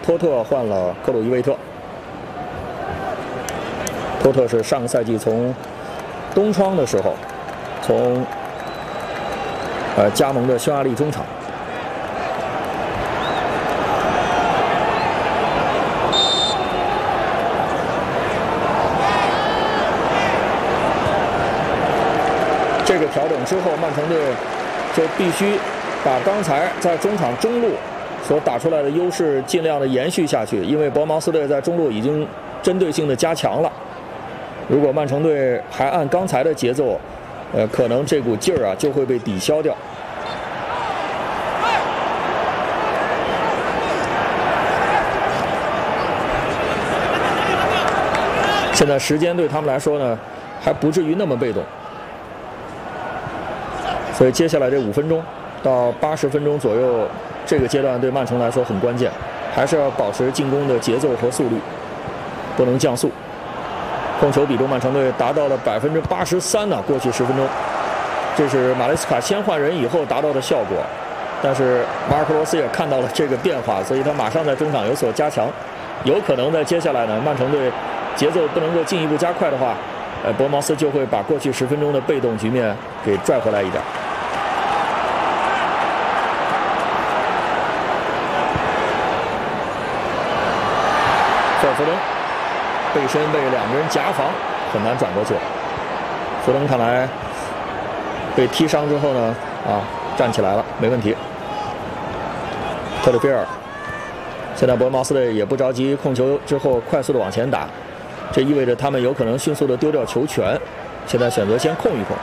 托特换了克鲁伊维特。托特是上个赛季从冬窗的时候从加盟的匈牙利中场。这个调整之后，曼城队就必须把刚才在中场中路所打出来的优势尽量的延续下去，因为伯恩茅斯队在中路已经针对性的加强了。如果曼城队还按刚才的节奏，可能这股劲儿啊就会被抵消掉。现在时间对他们来说呢，还不至于那么被动。所以接下来这5分钟到80分钟左右，这个阶段对曼城来说很关键，还是要保持进攻的节奏和速率，不能降速。控球比重曼城队达到了83%呢，过去10分钟，这是马雷斯卡先换人以后达到的效果。但是马尔科罗斯也看到了这个变化，所以他马上在中场有所加强，有可能在接下来呢，曼城队节奏不能够进一步加快的话，伯恩茅斯就会把过去10分钟的被动局面给拽回来一点。赫尔福登背身被2个人夹防，很难转过去。福登看来被踢伤之后呢，站起来了，没问题。特里菲尔，现在伯恩茅斯队也不着急控球之后快速的往前打，这意味着他们有可能迅速的丢掉球权。现在选择先控一控。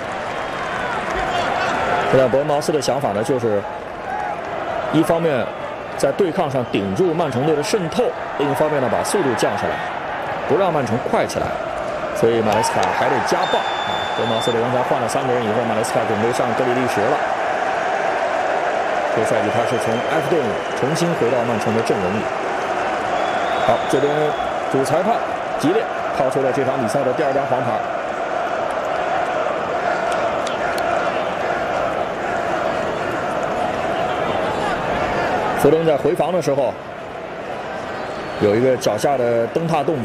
现在伯恩茅斯的想法呢，就是一方面在对抗上顶住曼城队的渗透，另一方面呢把速度降下来，不让曼城快起来。所以马雷斯卡还得加棒啊！伯恩茅斯队刚才换了3个人以后，马雷斯卡准备上格里利什了。这个赛季他是从埃弗顿重新回到曼城的阵容里。好，这边主裁判吉列抛出了这场比赛的第2张黄牌。福登在回防的时候有一个脚下的蹬踏动作，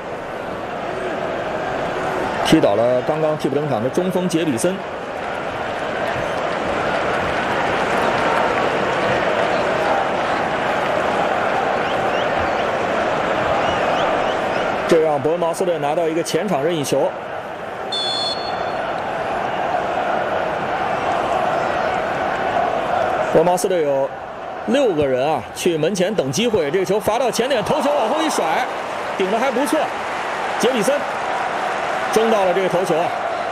踢倒了刚刚替补登场的中锋杰比森。这让伯恩茅斯队拿到一个前场任意球。伯恩茅斯队有6个人啊，去门前等机会。这个球罚到前点，头球往后一甩，顶得还不错。杰比森争到了这个头球啊。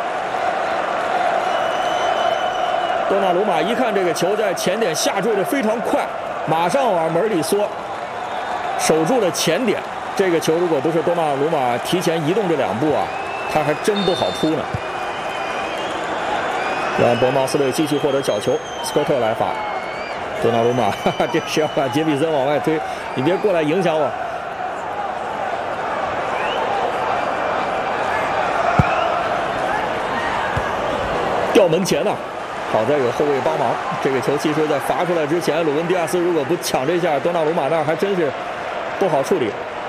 多纳鲁马一看这个球在前点下坠的非常快，马上往门里缩，守住了前点。这个球如果不是多纳鲁马提前移动这2步啊，他还真不好扑呢。让伯恩茅斯队继续获得角球，斯科特来罚。多纳鲁马，这是要把杰比森往外推，你别过来影响我。掉门前呐，好在有后卫帮忙。这个球其实在罚出来之前，鲁文迪亚斯如果不抢这下，多纳鲁马那儿还真是不好处理。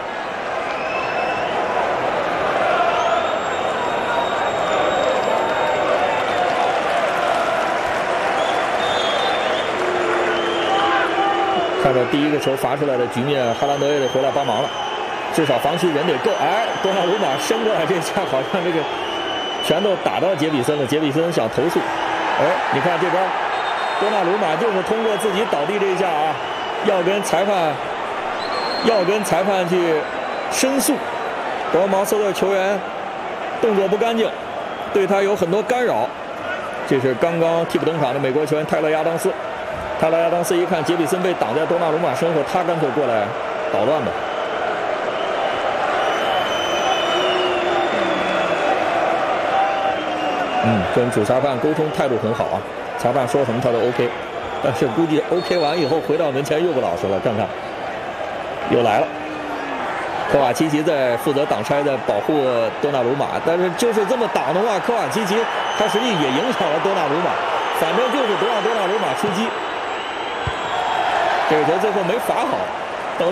看到第1个球罚出来的局面，哈兰德也得回来帮忙了，至少防区人得够。哎，多纳鲁马伸过来这下，好像这个全都打到杰比森了。杰比森想投诉，哎，你看这边多纳鲁马就是通过自己倒地这一下啊，要跟裁判去申诉。伯恩茅斯的球员动作不干净，对他有很多干扰。这是刚刚替补登场的美国球员泰勒·亚当斯。泰勒·亚当斯一看杰比森被挡在多纳鲁马身后，他干脆过来捣乱吧。跟主裁判沟通态度很好啊，裁判说什么他都 OK， 但是估计 OK 完以后回到门前又不老实了。看看，又来了，科瓦奇奇在负责挡拆，在保护多纳鲁马，但是就是这么挡的话，科瓦奇奇他实际也影响了多纳鲁马，反正就是不让多纳鲁马出击。这个球最后没罚好。